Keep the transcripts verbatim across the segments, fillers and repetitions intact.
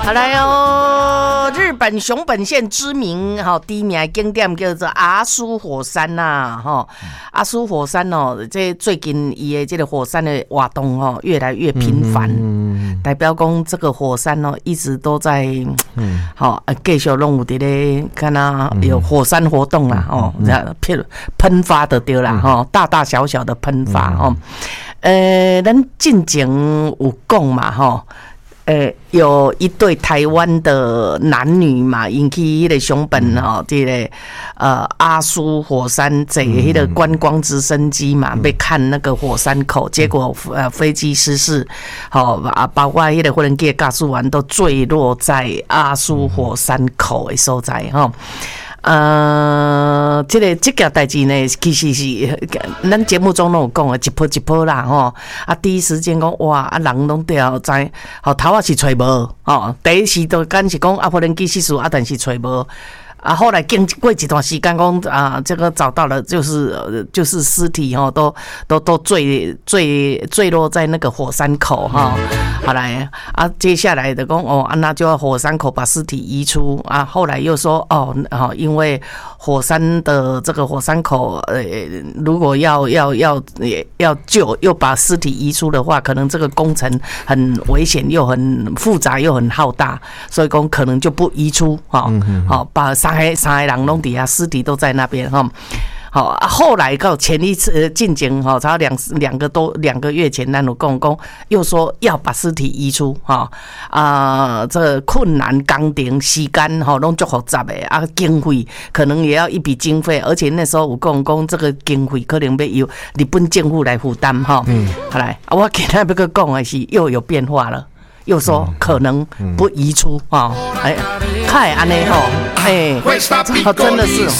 好来哦，日本熊本县知名哈、哦、第一名的景点叫做阿苏火山呐、啊，哈、哦，阿苏火山哦，这最近伊的这个火山的活动哦越来越频繁，嗯、代表讲这个火山哦一直都在，嗯，好、哦，继续弄有伫咧，看啊有火山活动啦，哦，喷喷发的对啦，哈、哦，大大小小的喷发哦，呃，咱进前有讲嘛，哈、哦。呃，有一对台湾的男女嘛，引起迄个熊本吼，这个呃阿苏火山坐迄个观光直升机嘛，被看那个火山口，结果呃飞机失事，好啊，包括迄个飞机驾驶员都坠落在阿苏火山口的所在吼。呃，这个这件代志呢，其实是咱节目中都有讲的，一波一波啦吼。啊，第一时间讲哇，啊人拢掉知，吼头啊是找无，吼第一时都敢是讲啊，无人机失事啊，但是找无。啊，后来经过一段时间，讲啊，这个找到了，就是呃就是尸体哈，都都都坠坠坠落在那个火山口哈。后来啊，接下来的讲哦，啊那就要火山口把尸体移出啊。后来又说哦，哦，因为火山的这个火山口，呃，如果要要要要救，又把尸体移出的话，可能这个工程很危险，又很复杂，又很浩大，所以讲可能就不移出哈。好、嗯哦，把三个三个人拢底下尸体都在那边哈。好、哦，后来到前一次进前哈，差两两个多两个月前，咱有讲讲又说要把尸体移出哈啊、呃，这个困难工程时间哈，拢足复杂的啊，经费可能也要一笔经费，而且那时候有讲讲这个经费可能要由日本政府来负担哈。嗯，好来，我今天要个讲的是又有变化了。又说可能不移出啊，哎、嗯，看安内吼，哎，真的是。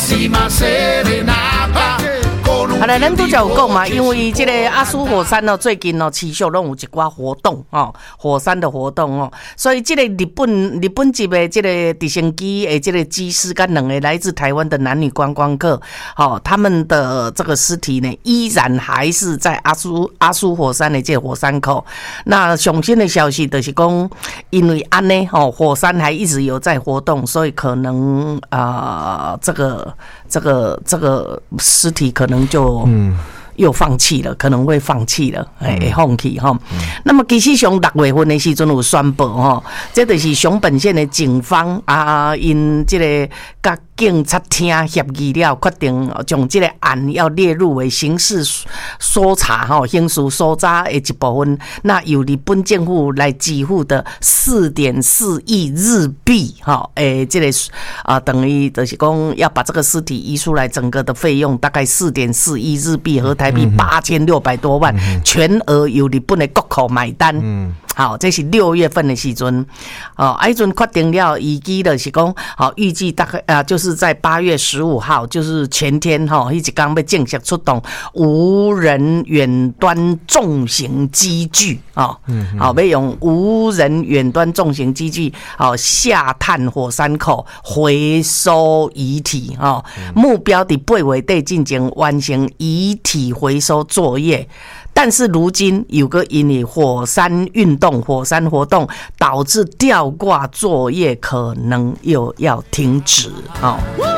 好来，咱都有讲嘛，因为这个阿苏火山哦，最近哦持续拢有一寡活动哦，火山的活动哦，所以这个日本日本籍的这个直升机诶，这个机师跟两个来自台湾的男女观光客，哦，他们的这个尸体呢，依然还是在阿苏阿苏火山的这个火山口。那最新的消息就是讲，因为安呢，哦，火山还一直有在活动，所以可能啊、呃，这个这个这个尸体可能就。嗯，又放弃了，可能会放弃了，哎、嗯，放弃哈。嗯、那么其实上六月份的时阵有宣布哈，这就是熊本县的警方啊，因这个甲警察厅协议了，决定将这个案要列入为刑事搜查哈，刑事搜查的一部分。那由日本政府来支付的四点四亿日币哈，诶，这个啊等于就是讲要把这个尸体移出来，整个的费用大概四点四亿日币和台币八千六百多万，嗯、全额由日本的国库买单。嗯，好，这是六月份的时阵，哦，啊，迄阵决定了，预计的是讲，好，预计大概啊，就是在八月十五号，就是前天哈，迄一天要正式出动无人远端重型机具啊，嗯，好，要用无人远端重型机具，好下探火山口回收遗体啊，目标伫八月底进行完成遗体回收作业。但是如今有个因为火山运动、火山活动导致吊挂作业可能又要停止哦。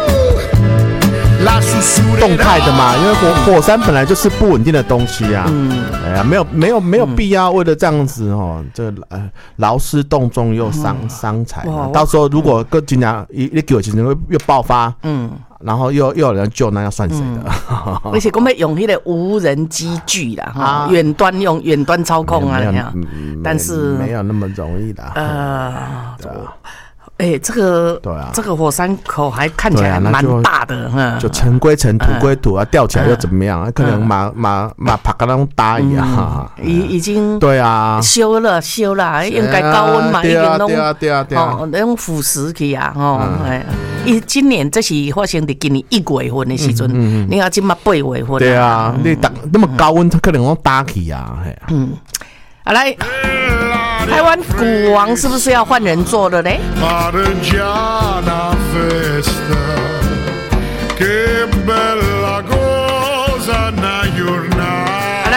动态的嘛，因为火火山本来就是不稳定的东西啊。嗯，哎呀，没有没有没有必要为了这样子哦，这呃劳师动众又伤伤财。到时候如果跟今年一一九其实会又爆发，嗯。然后又又有人救，那要算谁的？ 嗯、而且我们用那个无人机具啦，哈，远端用远端操控啊，但是没有那么容易的。呃， 对啊。哎、欸，这个对啊，这个火山口还看起来蛮大的，嗯、啊， 就尘归尘，土归土啊，吊起来又怎么样？嗯、可能马马马爬个那种搭一样， 已已经对啊， 修了修了，应该高温嘛， 对啊对啊对啊对啊， 哦，那种腐蚀去啊，哦，哎、嗯，今年这是发生在今年一月份的时阵，嗯嗯、你看今嘛八月份， 对啊，你打那么高温，它可能用搭起啊，嗯， 好来。台湾股王是不是要换人做了呢？好来，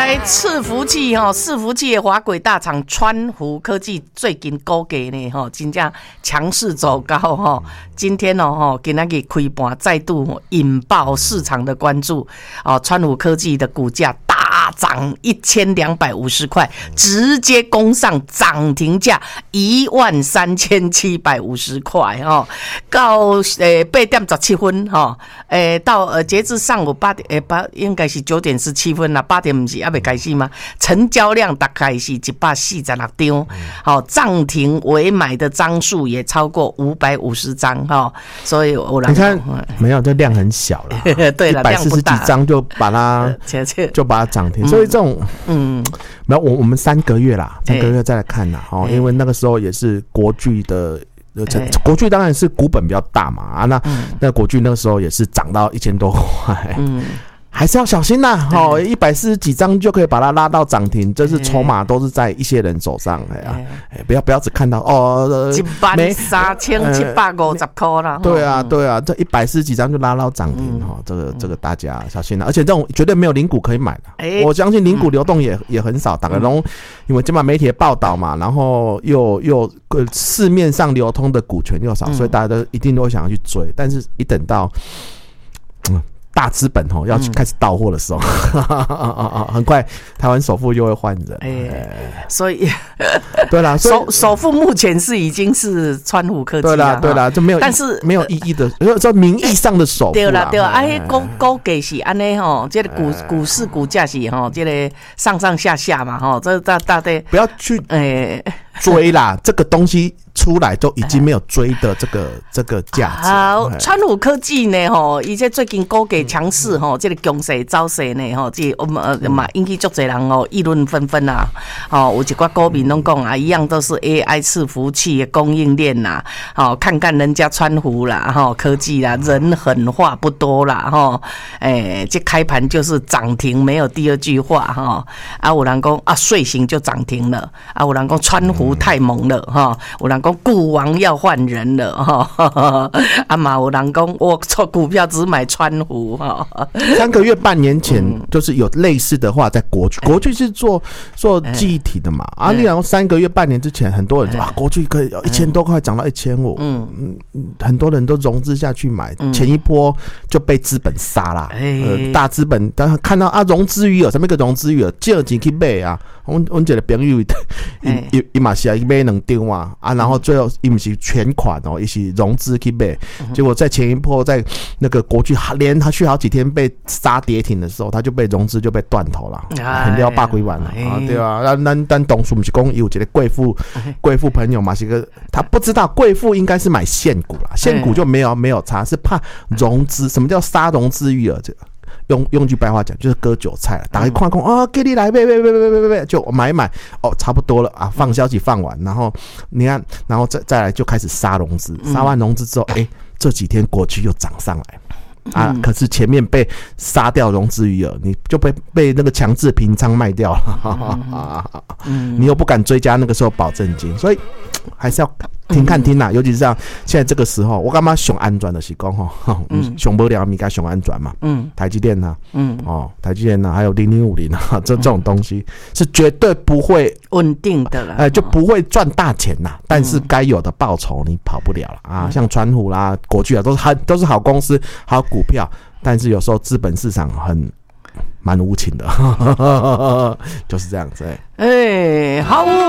来伺服器哈，伺服器的滑轨大厂川湖科技最近股价呢哈，真正强势走高哈。今天哦哈，今仔日开盘再度引爆市场的关注哦，川湖科技的股价大涨一千两百五十块，直接攻上涨停价一万三千七百五十块哈，到呃八点十七分哈，诶到呃截至上午八点诶八应该是九点十七分啦，八点不是还没开始吗？成交量大概是一百四十六张，好涨停尾买的张数也超过五百五十张哈，所以我你看没有，这量很小了， 对了， 一百四十几张就把它就把它涨停，所以这种嗯，没有我我们三个月啦，三个月再来看啦，哦，因为那个时候也是国巨的。国巨当然是股本比较大嘛啊，那、嗯、那国巨那个时候也是涨到一千多块，嗯，还是要小心呐，哦，一百四十几张就可以把它拉到涨停，这是筹码都是在一些人手上，哎呀、啊，哎，不要不要只看到哦， 一万三千七百五十块啦， 对啊对啊，这一百四十几张就拉到涨停哈、嗯，这个这个大家小心了，而且这种绝对没有零股可以买的，欸、我相信零股流动也、嗯、也很少，打个龙，因为今晚媒体的报道嘛，然后又又市面上流通的股权又少，所以大家都一定都会想要去追，但是一等到，嗯。大资本吼要去开始到货的时候，嗯、很快台湾首富又会换人，哎、 欸，所以对啦， 首首富目前是已经是川湖科技对啦，对啦，就没有， 但是没有意义的，说名义上的首富对啦，对啦，哎，股股价是安尼吼，这个股股市股价是吼，这个上上下下嘛吼，这大大概不要去哎。 追啦，这个东西出来都已经没有追的这个这个价值。 好，川湖科技呢，吼，而且最近股价强势吼，这个强势走势呢，吼，这我们呃嘛引起足侪人哦议论纷纷啊。哦，有一寡股民拢讲啊，一样都是 A I 伺服器的供应链呐。好，看看人家川湖啦，哈，科技啦，人狠话不多啦，哈，哎，这开盘就是涨停，没有第二句话哈。啊，有人讲啊，睡醒就涨停了。啊，有人讲川湖。太猛了哈！有人讲股王要换人了哈，啊嘛有人讲我做股票只买川湖哈。 三个月、半年前就是有类似的话，在国巨，国巨是做做记忆体的嘛，啊，你然后三个月、半年之前，很多人说啊，国巨可以一千多块涨到一千五，嗯嗯，很多人都融资下去买，前一波就被资本杀啦，呃，大资本当然看到啊，融资余额，什么个融资余额，借钱去买啊，我我一个朋友，伊伊嘛是啊，伊买两张啊，啊，然后最后伊不是全款哦，伊是融资去买，结果在前一波在那个国巨连他去好几天被杀跌停的时候，他就被融资就被断头了，很掉八几万了啊，对啊，那那但董事不是讲有一个贵妇贵妇朋友嘛，是个他不知道贵妇应该是买现股啦，现股就没有没有差，是怕融资，什么叫杀融资余额这个？用用句白话讲，就是割韭菜了。打开矿工啊，给你来，别别别别别别别，就买买哦，差不多了啊，放消息放完，然后你看，然后再再来就开始杀融资，杀完融资之后，哎、欸，这几天国巨又涨上来。啊！可是前面被杀掉融资余额，你就被被那个强制平仓卖掉了，嗯、你又不敢追加那个时候保证金，所以还是要听看听啦。尤其是像现在这个时候，我干嘛熊安转的是讲吼，熊不了米该熊安转嘛，嗯，台积电呐，嗯，哦，台积电呐，还有零零五零啊，这这种东西是绝对不会稳定的了， 呃，就不会赚大钱呐。但是该有的报酬你跑不了了啊，像川湖啦、国巨啊，都是好都是好公司、好股票，但是有时候资本市场很蛮无情的，就是这样子。哎、 欸，好。